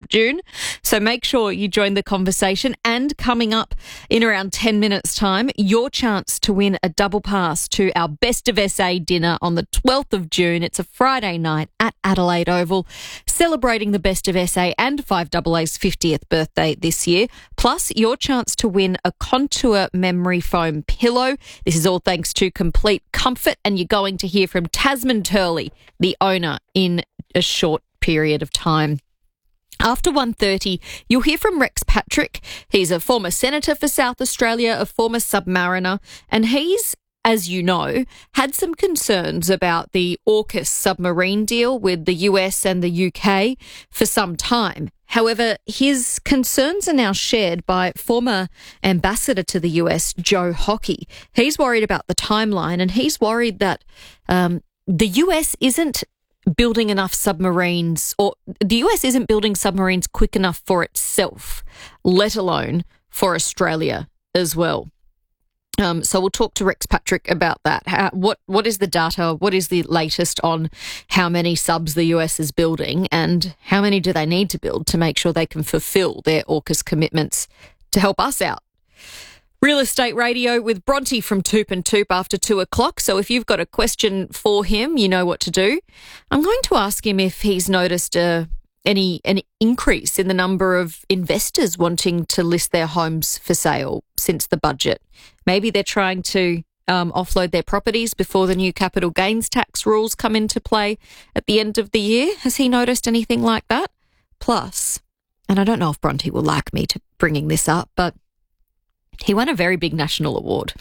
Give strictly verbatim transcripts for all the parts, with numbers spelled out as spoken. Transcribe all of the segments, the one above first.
June. So make sure you join the conversation. And coming up in around ten minutes' time, your chance to win a double pass to our Best of S A dinner on the twelfth of June. It's a Friday night at Adelaide Oval, celebrating the Best of S A and five A A's fiftieth birthday this year. Plus, your chance to win a Contour memory foam pillow. This is all thanks to Complete Comfort, and you're going to hear from Tasman Turley, the owner, in a short period of time. After one thirty, you'll hear from Rex Patrick. He's a former senator for South Australia, a former submariner, and he's, as you know, had some concerns about the AUKUS submarine deal with the U S and the U K for some time. However, his concerns are now shared by former ambassador to the U S, Joe Hockey. He's worried about the timeline, and he's worried that um, the U S isn't building enough submarines, or the U S isn't building submarines quick enough for itself, let alone for Australia as well. Um, so we'll talk to Rex Patrick about that. How, what what is the data? What is the latest on how many subs the U S is building, and how many do they need to build to make sure they can fulfil their AUKUS commitments to help us out? Real Estate Radio with Bronte from Toop and Toop after two o'clock. So if you've got a question for him, you know what to do. I'm going to ask him if he's noticed uh, any an increase in the number of investors wanting to list their homes for sale since the budget. Maybe they're trying to um, offload their properties before the new capital gains tax rules come into play at the end of the year. Has he noticed anything like that? Plus, and I don't know if Bronte will like me to bringing this up, but he won a very big national award.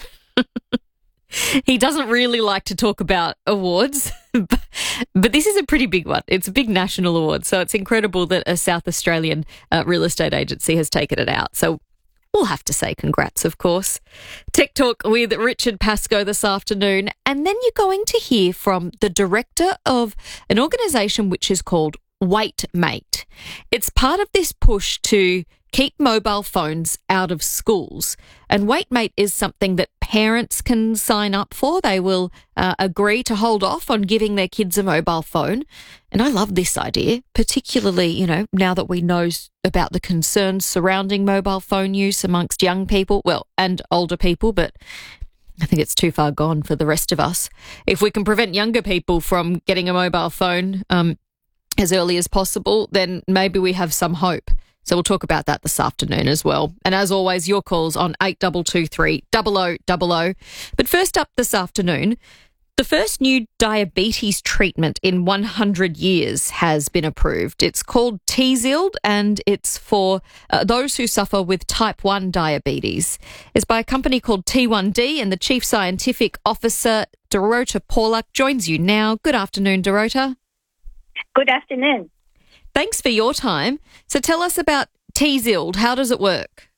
He doesn't really like to talk about awards, but this is a pretty big one. It's a big national award, so it's incredible that a South Australian uh, real estate agency has taken it out. So we'll have to say congrats, of course. Tech Talk with Richard Pascoe this afternoon, and then you're going to hear from the director of an organisation which is called WaitMate. It's part of this push to keep mobile phones out of schools. And WaitMate is something that parents can sign up for. They will uh, agree to hold off on giving their kids a mobile phone. And I love this idea, particularly, you know, now that we know about the concerns surrounding mobile phone use amongst young people, well, and older people, but I think it's too far gone for the rest of us. If we can prevent younger people from getting a mobile phone um, as early as possible, then maybe we have some hope. So we'll talk about that this afternoon as well. And as always, your calls on eight two two three, zero zero zero zero. But first up this afternoon, the first new diabetes treatment in one hundred years has been approved. It's called Tzield, and it's for uh, those who suffer with type one diabetes. It's by a company called T one D, and the Chief Scientific Officer, Dorota Paulak, joins you now. Good afternoon, Dorota. Good afternoon. Thanks for your time. So tell us about Tzield. How does it work?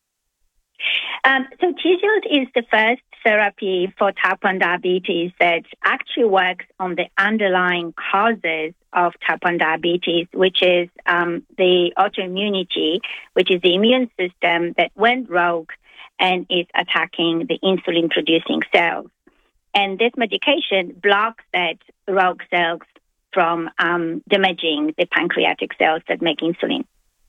Um, so Tzield is the first therapy for type one diabetes that actually works on the underlying causes of type one diabetes, which is um, the autoimmunity, which is the immune system that went rogue and is attacking the insulin-producing cells. And this medication blocks that rogue cells from um, damaging the pancreatic cells that make insulin.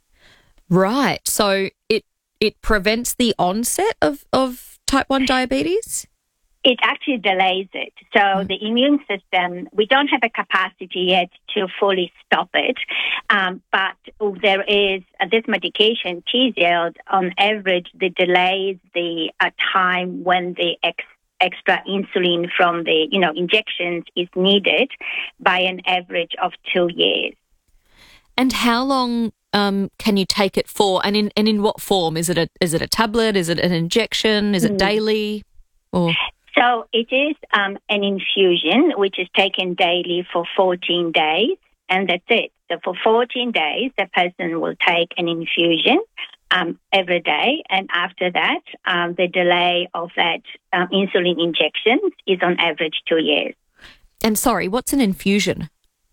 Right. So it it prevents the onset of, of type one diabetes? It actually delays it. So mm. the immune system, we don't have a capacity yet to fully stop it. Um, but there is uh, this medication, Tzield, on average, that delays the uh, time when the ex- extra insulin from the, you know, injections is needed by an average of two years. And how long um, can you take it for? And in and in what form? Is it a is it a tablet? Is it an injection? Is it mm. daily? Or so it is um, an infusion which is taken daily for fourteen days, and that's it. So for fourteen days, the person will take an infusion um, every day, and after that, um, the delay of that um, insulin injection is on average two years. And sorry, what's an infusion?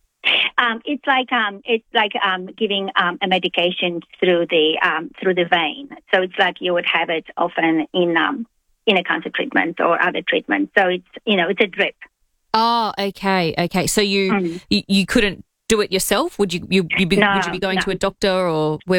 Um, it's like um, it's like um, giving um, a medication through the um, through the vein. So it's like you would have it often in um, in a cancer treatment or other treatment. So it's you know it's a drip. Oh, okay, okay. So you mm. you, you couldn't do it yourself? Would you you, you be, no, would you be going no. to a doctor, or where